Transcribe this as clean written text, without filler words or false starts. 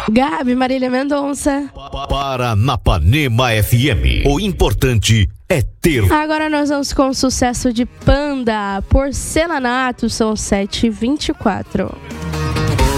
Gabi, Marília Mendonça. Paranapanema FM. O importante é ter. Agora nós vamos com o sucesso de Panda, Porcelanato, são 7h24.